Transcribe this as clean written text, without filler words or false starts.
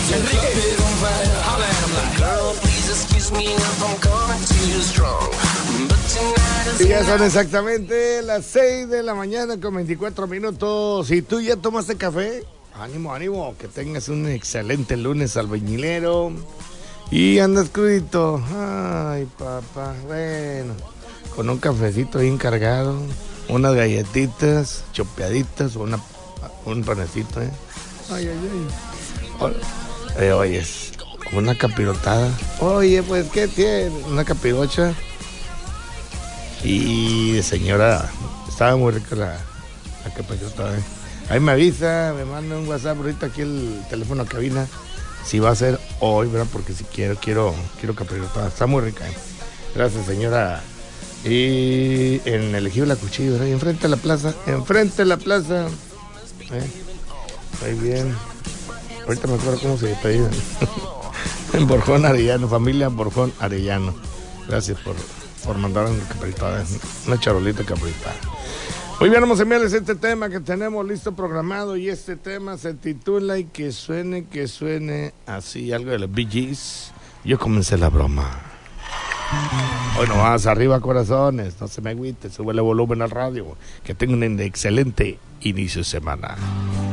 Enrique, holla at him like. Girl, please excuse me if I'm coming too strong. Y ya son exactamente las 6 de la mañana con 24 minutos. ¿Y tú ya tomaste café? Ánimo, ánimo, que tengas un excelente lunes albañilero. Y andas crudito. Ay, papá, bueno, con un cafecito bien cargado, unas galletitas chopeaditas o un panecito, Ay, ay, ay. Oye, una capirotada. Oye, pues, ¿qué tiene? Una capirocha. Y señora, estaba muy rica la capirotada, Ahí me avisa, me manda un WhatsApp ahorita aquí el teléfono a cabina. Si va a ser hoy, ¿verdad? Porque si quiero capirotada. Está muy rica, Gracias, señora. Y en Elegible La Cuchilla, ¿verdad? Y enfrente de la plaza. Muy bien. Ahorita me acuerdo cómo se pedían. En Borjón Arellano, familia Borjón Arellano. Gracias por mandar una capirotada, una charolita capirotada. Muy bien, vamos a enviarles este tema que tenemos listo programado, y este tema se titula Y que suene así, algo de los Bee Gees. Yo comencé la broma. Hoy no más, arriba corazones, no se me agüite, sube el volumen al radio, que tengan un excelente inicio de semana.